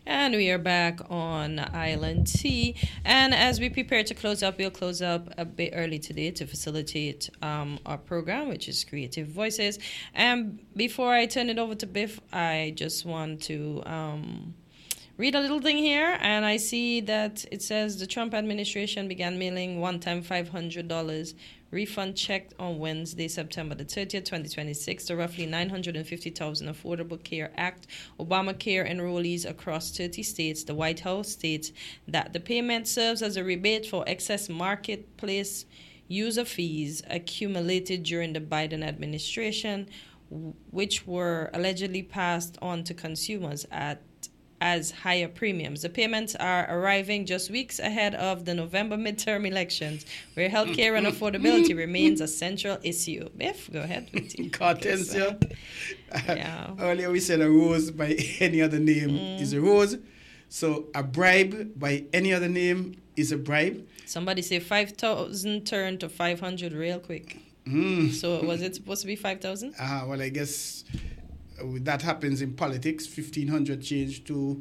And we are back on Island Tea. And as we prepare to close up, we'll close up a bit early today to facilitate our program, which is Creative Voices. And before I turn it over to Biff, I just want to read a little thing here. And I see that it says the Trump administration began mailing one-time $500 refund check on Wednesday, September the 30th, 2026, to roughly 950,000 Affordable Care Act Obamacare enrollees across 30 states. The White House states that the payment serves as a rebate for excess marketplace user fees accumulated during the Biden administration, which were allegedly passed on to consumers as higher premiums. The payments are arriving just weeks ahead of the November midterm elections, where healthcare and affordability remains a central issue. Biff, go ahead with you. Cartensia. Yeah. Earlier we said a rose by any other name is a rose. So a bribe by any other name is a bribe. Somebody say 5,000 turned to 500 real quick. So was it supposed to be 5,000? Well, I guess that happens in politics. 1,500 changed to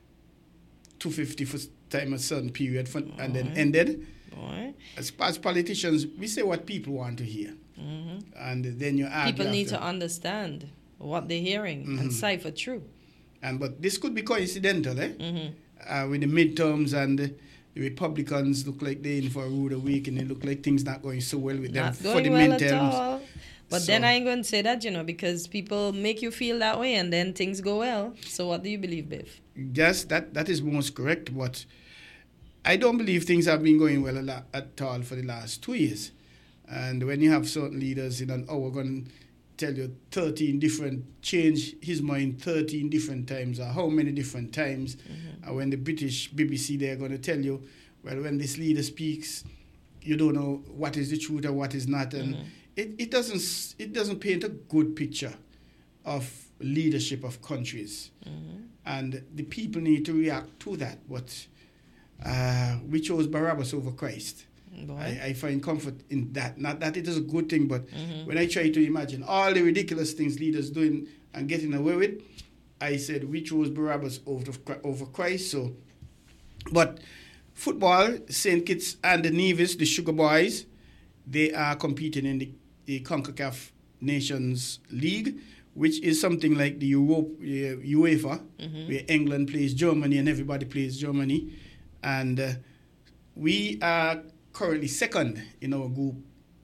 250 for time a certain period and then ended. As politicians, we say what people want to hear. And then you argue. People need to understand what they're hearing and cipher through. But this could be coincidental, with the midterms, and the Republicans look like they're in for a rude week, and it look like things not going so well with them for the midterms. At all. But then I ain't going to say that, because people make you feel that way and then things go well. So what do you believe, Biff? Yes, that is most correct. But I don't believe things have been going well at all for the last 2 years. And when you have certain leaders in an hour going to tell you 13 different, change his mind 13 different times, or how many different times, when the British BBC, they're going to tell you, well, when this leader speaks, you don't know what is the truth and what is not. And it doesn't paint a good picture of leadership of countries, and the people need to react to that. But we chose Barabbas over Christ. I find comfort in that. Not that it is a good thing, but when I try to imagine all the ridiculous things leaders doing and getting away with, I said we chose Barabbas over Christ. So, but football, St. Kitts and the Nevis, the Sugar Boys, they are competing in the CONCACAF Nations League, which is something like the UEFA, where England plays Germany and everybody plays Germany. And we are currently second in our group.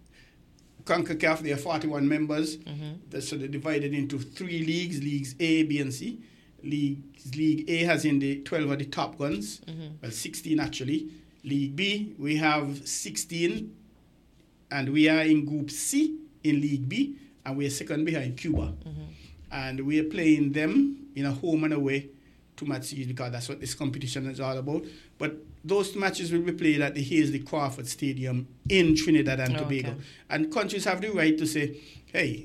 CONCACAF, there are 41 members. So they're divided into 3 leagues, Leagues A, B, and C. League A has in the 12 of the top guns, well, 16 actually. League B, we have 16, and we are in Group C in League B, and we are second behind Cuba. And we are playing them in a home and away 2 match series, because that's what this competition is all about. But those matches will be played at the Hazley Crawford Stadium in Trinidad and Tobago. And countries have the right to say, hey,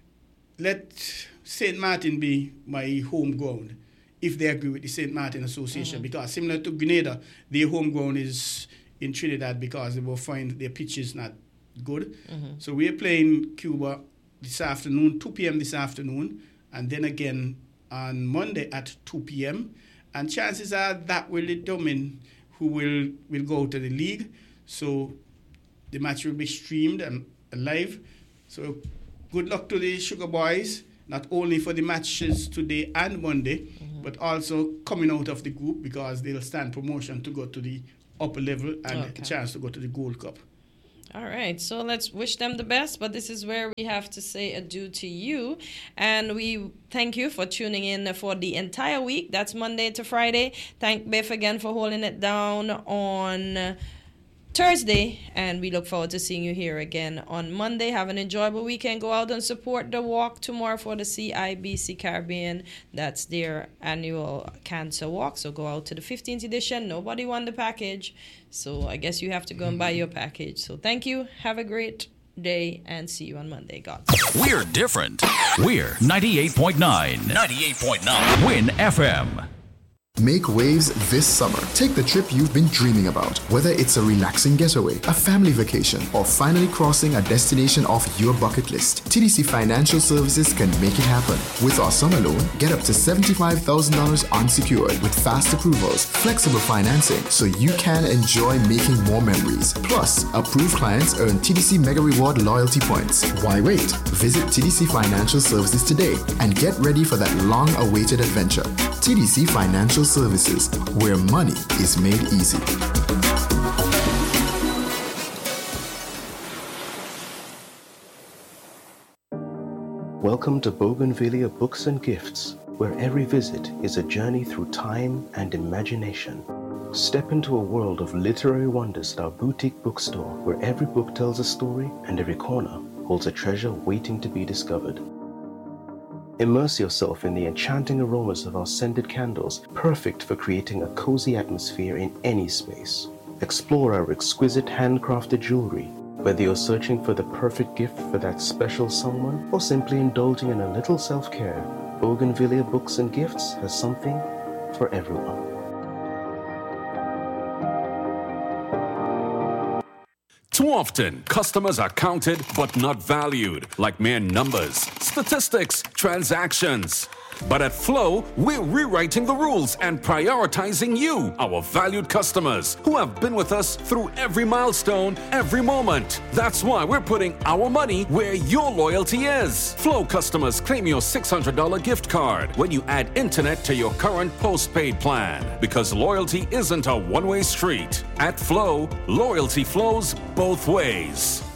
let St. Martin be my home ground, if they agree with the St. Martin Association, because similar to Grenada, their home ground is in Trinidad because they will find their pitch is not good. So we're playing Cuba this afternoon, 2 p.m. this afternoon, and then again on Monday at 2 p.m. And chances are that will determine who will go to the league. So the match will be streamed and live. So good luck to the Sugar Boys, not only for the matches today and Monday, but also coming out of the group, because they'll stand promotion to go to the upper level and a chance to go to the Gold Cup. All right, so let's wish them the best, but this is where we have to say adieu to you. And we thank you for tuning in for the entire week. That's Monday to Friday. Thank Biff again for holding it down on Thursday, and we look forward to seeing you here again on Monday. Have an enjoyable weekend. Go out and support the walk tomorrow for the CIBC Caribbean. That's their annual cancer walk. So go out to the 15th edition. Nobody won the package, so I guess you have to go and buy your package. So thank you. Have a great day, and see you on Monday. God. We're different. We're 98.9. 98.9. Win FM. Make waves this summer. Take the trip you've been dreaming about. Whether it's a relaxing getaway, a family vacation, or finally crossing a destination off your bucket list, TDC Financial Services can make it happen. With our summer loan, get up to $75,000 unsecured with fast approvals, flexible financing, so you can enjoy making more memories. Plus, approved clients earn TDC Mega Reward loyalty points. Why wait? Visit TDC Financial Services today and get ready for that long-awaited adventure. TDC Financial Services, where money is made easy. Welcome to Bougainvillea Books and Gifts, where every visit is a journey through time and imagination. Step into a world of literary wonders at our boutique bookstore, where every book tells a story and every corner holds a treasure waiting to be discovered. Immerse yourself in the enchanting aromas of our scented candles, perfect for creating a cozy atmosphere in any space. Explore our exquisite handcrafted jewelry, whether you're searching for the perfect gift for that special someone or simply indulging in a little self-care. Bougainvillea Books and Gifts has something for everyone. Too often, customers are counted but not valued, like mere numbers, statistics, transactions. But at Flow, we're rewriting the rules and prioritizing you, our valued customers, who have been with us through every milestone, every moment. That's why we're putting our money where your loyalty is. Flow customers claim your $600 gift card when you add internet to your current postpaid plan, because loyalty isn't a one-way street. At Flow, loyalty flows both ways.